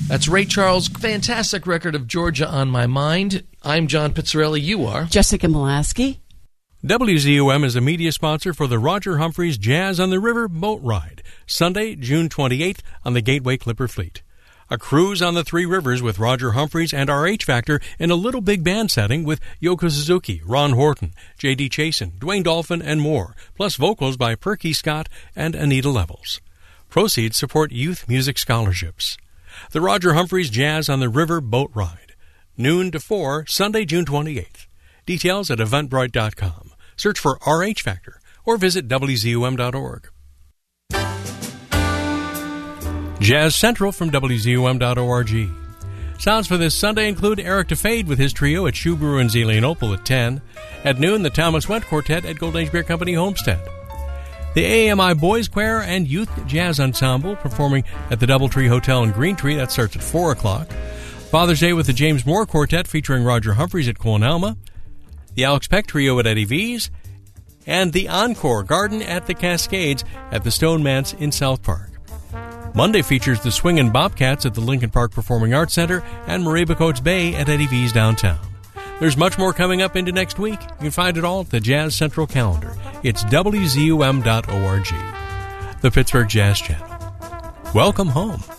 That's Ray Charles' fantastic record of Georgia on My Mind. I'm John Pizzarelli. You are? Jessica Molaski. WZUM is a media sponsor for the Roger Humphreys Jazz on the River boat ride, Sunday, June 28th on the Gateway Clipper Fleet. A cruise on the Three Rivers with Roger Humphreys and RH Factor in a little big band setting with Yoko Suzuki, Ron Horton, J.D. Chasen, Dwayne Dolphin, and more, plus vocals by Perky Scott and Anita Levels. Proceeds support youth music scholarships. The Roger Humphreys Jazz on the River boat ride, noon to 4, Sunday, June 28th. Details at eventbrite.com. Search for RH Factor or visit WZUM.org. Jazz Central from WZUM.org. Sounds for this Sunday include Eric DeFade with his trio at Shoe Brew in Zelienople at 10. At noon, the Thomas Went Quartet at Golden Age Beer Company Homestead. The AMI Boys Choir and Youth Jazz Ensemble performing at the Doubletree Hotel in Greentree. That starts at 4 o'clock. Father's Day with the James Moore Quartet featuring Roger Humphreys at Coalnalma. The Alex Peck Trio at Eddie V's. And the Encore Garden at the Cascades at the Stone Manse in South Park. Monday features the Swingin' Bobcats at the Lincoln Park Performing Arts Center and Mareeba Coates Bay at Eddie V's downtown. There's much more coming up into next week. You can find it all at the Jazz Central calendar. It's WZUM.org. The Pittsburgh Jazz Channel. Welcome home.